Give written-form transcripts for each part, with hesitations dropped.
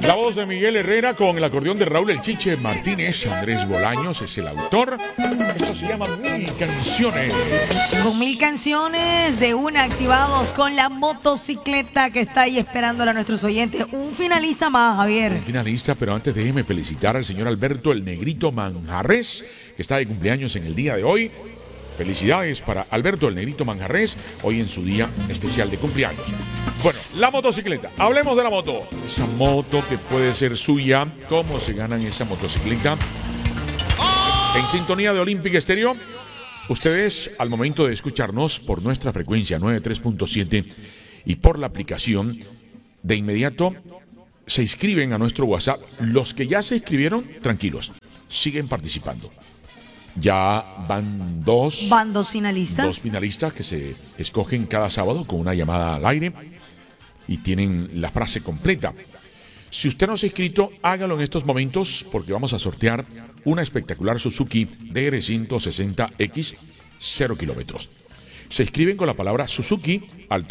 La voz de Miguel Herrera con el acordeón de Raúl El Chiche Martínez. Andrés Bolaños es el autor. Esto se llama Mil Canciones. Con 1000 canciones de una activados con la motocicleta que está ahí esperando a nuestros oyentes. Un finalista más, Javier. Un finalista, pero antes déjeme felicitar al señor Alberto el Negrito Manjarres, que está de cumpleaños en el día de hoy. Felicidades para Alberto el Negrito Manjarres, hoy en su día especial de cumpleaños. Bueno, la motocicleta. Hablemos de la moto. Esa moto que puede ser suya. ¿Cómo se ganan esa motocicleta? En sintonía de Olímpica Estéreo, ustedes al momento de escucharnos por nuestra frecuencia 93.7 y por la aplicación, de inmediato se inscriben a nuestro WhatsApp. Los que ya se inscribieron, tranquilos, siguen participando. Ya van dos finalistas. Dos finalistas que se escogen cada sábado con una llamada al aire y tienen la frase completa. Si usted no se ha inscrito, hágalo en estos momentos porque vamos a sortear una espectacular Suzuki DR160X 0 kilómetros. Se inscriben con la palabra Suzuki al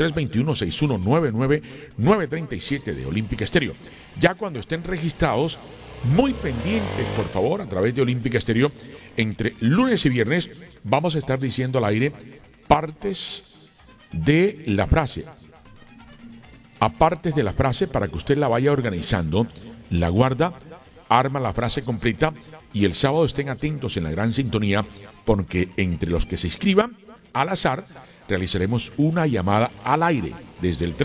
321-6199-937 de Olímpica Estéreo. Ya cuando estén registrados, muy pendientes, por favor, a través de Olímpica Estéreo, entre lunes y viernes vamos a estar diciendo al aire partes de la frase. Apartes de la frase para que usted la vaya organizando, la guarda, arma la frase completa y el sábado estén atentos en la gran sintonía porque entre los que se inscriban, al azar, realizaremos una llamada al aire desde el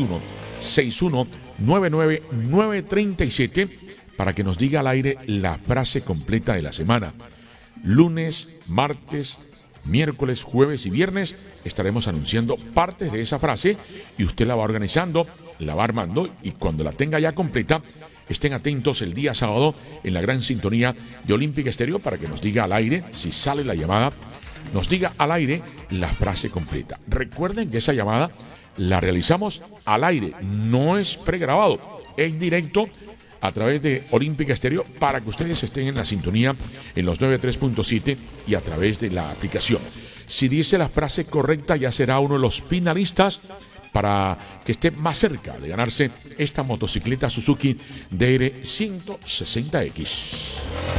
321-6199-937 para que nos diga al aire la frase completa de la semana. Lunes, martes, miércoles, jueves y viernes estaremos anunciando partes de esa frase y usted la va organizando, la va armando y cuando la tenga ya completa, estén atentos el día sábado en la gran sintonía de Olímpica Estéreo para que nos diga al aire, si sale la llamada, nos diga al aire la frase completa. Recuerden que esa llamada la realizamos al aire, no es pregrabado, es directo a través de Olímpica Estéreo para que ustedes estén en la sintonía en los 93.7 y a través de la aplicación. Si dice la frase correcta ya será uno de los finalistas para que esté más cerca de ganarse esta motocicleta Suzuki DR160X.